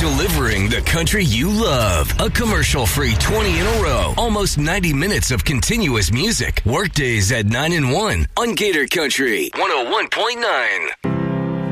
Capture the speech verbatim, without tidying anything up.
delivering the country you love. A commercial-free twenty in a row. Almost ninety minutes of continuous music. Workdays at nine and one on Gator Country one oh one point nine.